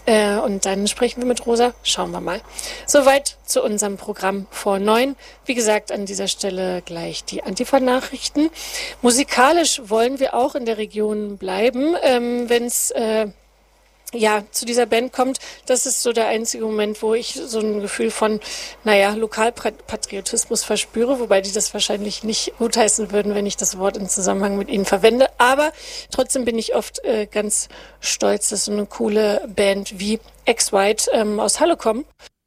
Und dann sprechen wir mit Rosa. Schauen wir mal. Soweit zu unserem Programm vor 9. Wie gesagt, an dieser Stelle gleich die Antifa-Nachrichten. Musikalisch wollen wir auch in der Region bleiben, wenn es zu dieser Band kommt. Das ist so der einzige Moment, wo ich so ein Gefühl von, Lokalpatriotismus verspüre, wobei die das wahrscheinlich nicht gutheißen würden, wenn ich das Wort im Zusammenhang mit ihnen verwende. Aber trotzdem bin ich oft ganz stolz, dass so eine coole Band wie Ex-White aus Halle kommen.